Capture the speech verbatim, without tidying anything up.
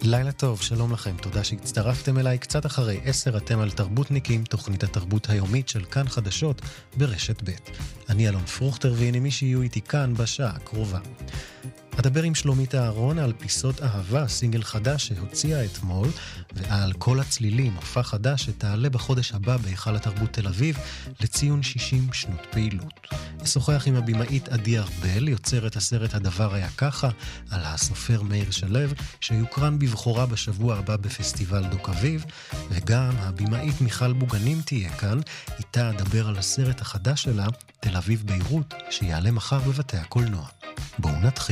לילה טוב, שלום לכם, תודה שהצטרפתם אליי. קצת אחרי עשר אתם על תרבותניקים, תוכנית התרבות היומית של כאן חדשות ברשת ב'. אני אלון פרוכטר, והנה מי שיהיו איתי כאן בשעה הקרובה. אדבר עם שלומית אהרון על פיסות אהבה, סינגל חדש שהוציאה אתמול, ועל כל הצלילים, הופעה חדש שתעלה בחודש הבא בהיכל התרבות תל אביב לציון שישים שנות פעילות. אשוחח עם הבמאית עדי ארבל, יוצרת הסרט הדבר היה ככה, על הסופר מאיר שלו, שיוקרן בבחורה בשבוע הבא בפסטיבל דוק אביב, וגם הבמאית מיכל בוגנים תהיה כאן, איתה אדבר על הסרט החדש שלה, תל אביב ביירות, שיעלה מחר בבתי הקולנוע. בואו נתחיל.